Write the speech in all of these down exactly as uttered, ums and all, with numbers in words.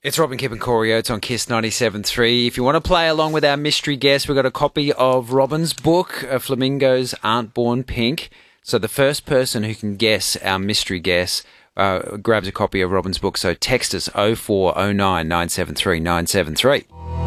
It's Robin Kipp and Corey Oates on Kiss ninety-seven point three. If you want to play along with our mystery guest, we've got a copy of Robin's book, uh, Flamingos Aren't Born Pink. So the first person who can guess our mystery guess uh, grabs a copy of Robin's book. So text us oh four oh nine, nine seven three, nine seven three.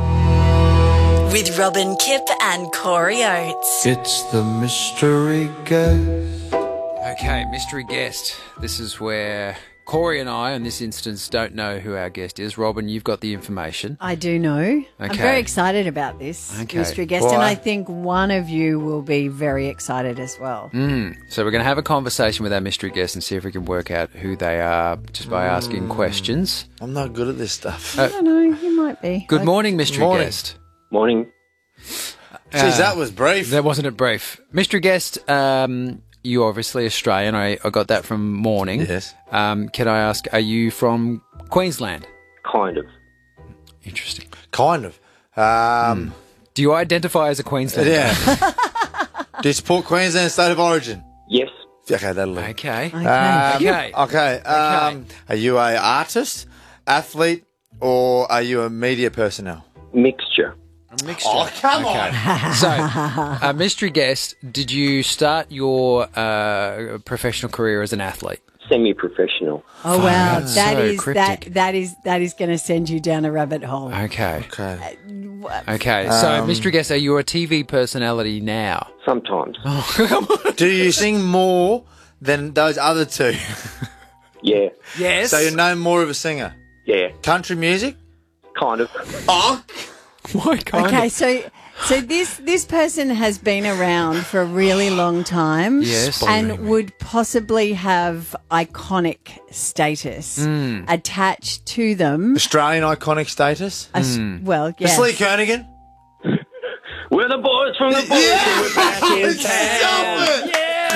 With Robin Kipp and Corey Oates. It's the mystery guest. Okay, mystery guest. This is where Corey and I, in this instance, don't know who our guest is. Robin, you've got the information. I do know. I'm Okay. very excited about this Okay. mystery guest, Why? and I think one of you will be very excited as well. Mm. So we're going to have a conversation with our mystery guest and see if we can work out who they are just by asking questions. I'm not good at this stuff. I don't know, you might be. Good morning, mystery Morning. guest. Morning. Jeez, that was brief. That wasn't it brief. Mystery guest, um, you're obviously Australian. I, I got that from morning. Yes. Um, can I ask, are you from Queensland? Kind of. Interesting. Kind of. Um, Do you identify as a Queenslander? Yeah. Do you support Queensland state of origin? Yes. Okay, that'll do. Okay. Okay. Um, Okay. Okay. Um, are you a artist, athlete, or are you a media personnel? Mixture. A mixture. Oh, come Okay. So, uh, mystery guest, did you start your uh, professional career as an athlete? Semi-professional. Oh wow, That's that so is cryptic. that that is that is going to send you down a rabbit hole. Okay. Okay. Okay. So, Um, mystery guest, are you a T V personality now? Sometimes. Do you sing more than those other two? Yeah. Yes. So you're no more of a singer. Yeah. Country music? Kind of. Oh. What kind Okay, of... so so this this person has been around for a really long time, Yes. and would possibly have iconic status Hmm. attached to them. Australian iconic status? As- Well, yes. Lee Kernigan? We're the boys from the boys. and We're back in town.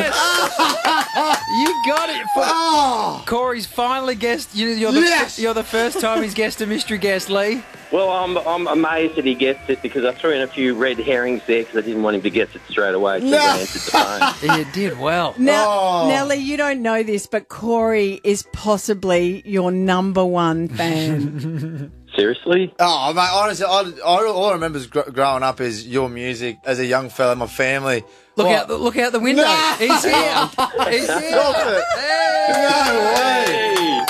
You got it. For... Oh. Corey's finally guessed. You, you're, the, Yes. you're the first time he's guessed a mystery guest, Lee. Well, I'm I'm amazed that he gets it because I threw in a few red herrings there because I didn't want him to guess it straight away. So No. I answered the phone. You did well. Now, Oh. now, Lee, you don't know this, but Corey is possibly your number one fan. Seriously? Oh, mate, honestly, I, I, all I remember is gr- growing up is your music as a young fella, my family. Look What? out! The, look out the window. No. He's here. He's here. Stop it. No way. Hey!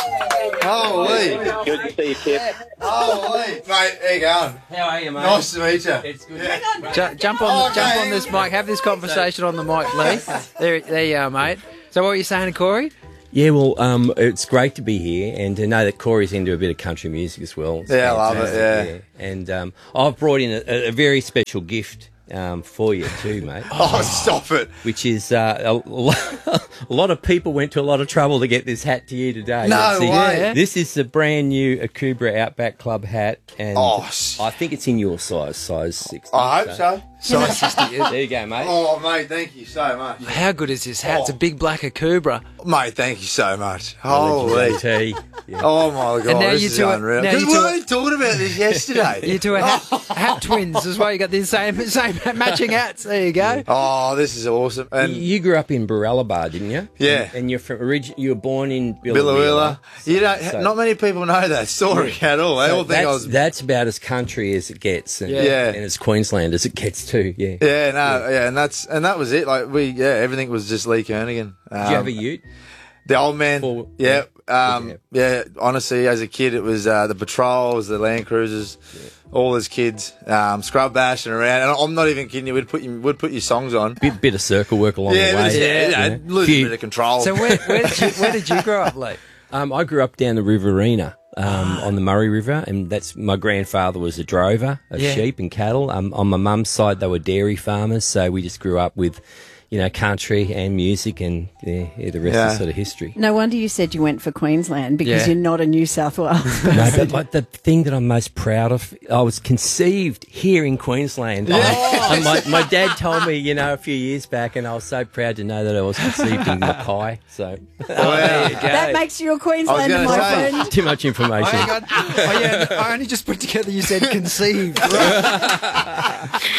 Holy. Good to see you, Kip. Holy. Mate, how you going? How are you, mate? Nice to meet you. It's good. Ju- jump on, Okay. jump on this mic. Have this conversation on the mic, Lee. There, there you are, mate. So, what were you saying to Corey? Yeah, well, um, it's great to be here and to know that Corey's into a bit of country music as well. It's Yeah, I love it, fantastic, yeah. And um, I've brought in a, a very special gift um, for you too, mate. Oh, stop it. Which is uh, a, lo- a lot of people went to a lot of trouble to get this hat to you today. No See, way. This is the brand new Akubra Outback Club hat, and Oh, s- I think it's in your size, size sixty. I hope so. Size sixty. There you go, mate. Oh, mate, thank you so much. How good is this hat? It's a big black Akubra. Mate, thank you so much. Holy. Tea. Yeah. Oh, my God. And now this you is two are- unreal. now Because you we two were are- only talking about this yesterday. You two are hat, hat twins as well. You got the same same matching hats. There you go. Oh, this is awesome. And You grew up in Barella, didn't you? Yeah. And, and you're from origin. You were born in Billawheeler. Billawheeler. You don't. So- not many people know that story at all. They So all think that's, I was. that's about as country as it gets, and, Yeah. and as Queensland as it gets too. Yeah. Yeah, no, yeah. and that's and that was it. Like we, yeah, everything was just Lee Kernigan. Um, Did you have a ute? the old man? Or- yeah, yeah. um, yeah. Honestly, as a kid, it was uh, the patrols, the Land Cruisers, all as kids, um, scrub bashing around. And I'm not even kidding you. We'd put you, we'd put your songs on. Bit bit of circle work along Yeah, the it was- way. yeah, yeah, you know. losing a Few- bit of control. So, where, where, did you, where did you grow up, Lee? Um, I grew up down the Riverina. Um, on the Murray River, and that's my grandfather was a drover of Yeah. sheep and cattle. Um, on my mum's side, they were dairy farmers, so we just grew up with, you know, country and music, and yeah, yeah, the rest Yeah. is sort of history. No wonder you said you went for Queensland because Yeah. you're not a New South Wales person. No, but like the thing that I'm most proud of, I was conceived here in Queensland. I- and my, my dad told me, you know, a few years back, and I was so proud to know that I was conceived in Mackay. So Wow. That makes you a Queenslander, gonna my say. friend. too much information. I, got, oh, yeah, I only just put together you said conceived.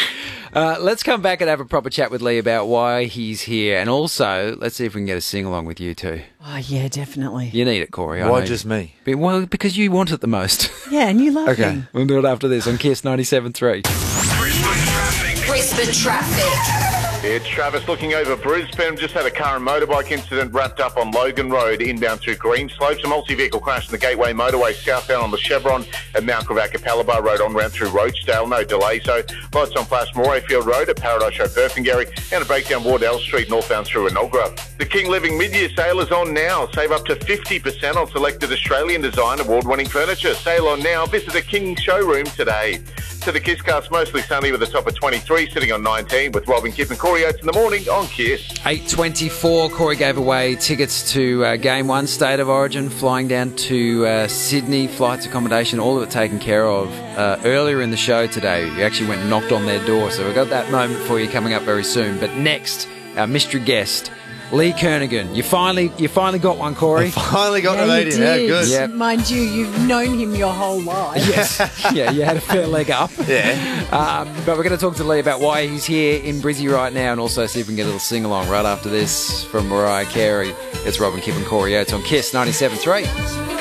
Uh, let's come back and have a proper chat with Lee about why he's here. And also, let's see if we can get a sing-along with you two. Oh, yeah, definitely. You need it, Corey. I Why know just you- me? Be- Well, because you want it the most. Yeah, and you love Okay. him. We'll do it after this on Kiss ninety-seven three. Brisbane traffic. It's Travis looking over Brisbane. Just had a car and motorbike incident wrapped up on Logan Road, inbound through Green Slopes. A multi-vehicle crash in the Gateway Motorway southbound on the Chevron and Mount Gravatt Capalaba Road on round through Roachdale. No delay. So lights on Flash Morayfield Road at Paradise Road, Burpengary, and a breakdown Wardell Street northbound through Enogra. The King Living mid-year sale is on now. Save up to fifty percent on selected Australian design award-winning furniture. Sale on now. Visit the King showroom today. To the Kisscast, mostly sunny with a top of twenty-three, sitting on nineteen with Robin, Kip and Corey Oates in the morning on Kiss. eight twenty-four, Corey gave away tickets to uh, Game one, State of Origin, flying down to uh, Sydney, flights, accommodation, all of it taken care of uh, earlier in the show today. You actually went and knocked on their door, so we've got that moment for you coming up very soon. But next, our mystery guest, Lee Kernaghan. You finally, you finally got one, Corey. Finally got Yeah, to you meet him. How did. good. Yeah. Mind you, you've known him your whole life. Yes. Yeah, you had a fair leg up. Yeah. Um, but we're going to talk to Lee about why he's here in Brizzy right now, and also see if we can get a little sing-along right after this from Mariah Carey. It's Robin, Kip and Corey Oates on Kiss ninety-seven three.